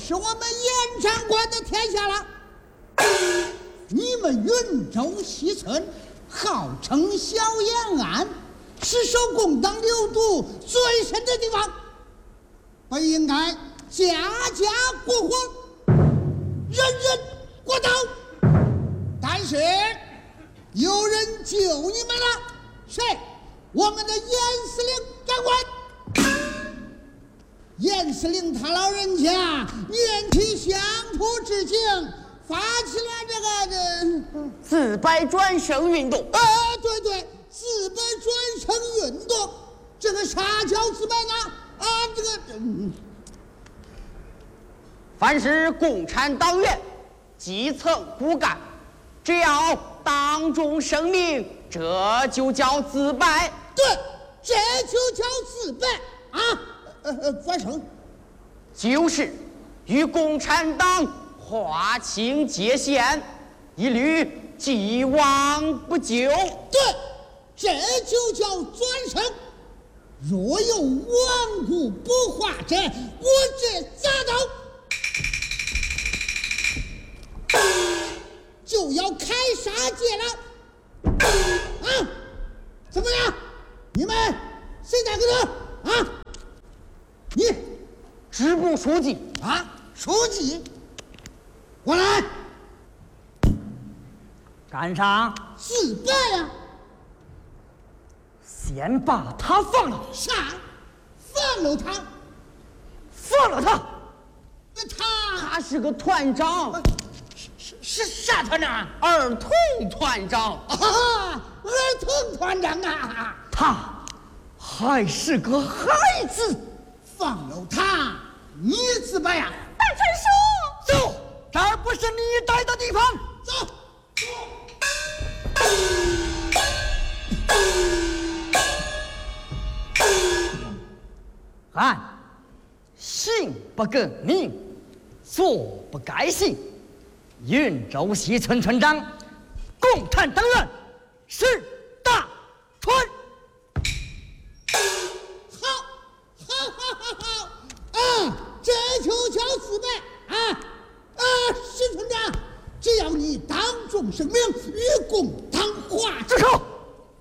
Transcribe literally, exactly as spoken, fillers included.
就是我们严长官的天下了。你们云州西村号称小延安，是受共党流毒最深的地方，本应该家家过活，人人过道。但是有人救你们了，谁？我们的严司令长官。严司令他老人家念起乡土之情，发起了这个这自白转生运动。 啊，对对，自白转生运动。这个啥叫自白呢？啊，这个、嗯、 凡是共产党员、基层骨干，只要当众声明，这就叫自白。 对，这就叫自白啊！呃呃，转生就是与共产党划清界限，一律既往不咎。 对，这就叫转生。若有顽固不化者，我这砸倒，就要开杀戒了。啊，怎么样？你们谁在个头啊？你支部书记啊，书记，过来， 干啥？ 自白呀！ 先把他放了。 啥？放了他？ 放了他？ 他他是个团长， 是是啥团长？ 儿童团长。 啊，儿童团长啊！ 他还是个孩子。 放了他，你自白呀！ 大川叔， 走，这儿不是你待的地方。 走。 俺行不更名，坐不改姓。云州西村村长，共产党员石大川。 好，好，好，好，好，啊，这就叫自白啊！啊，石村长，只要你当众声明，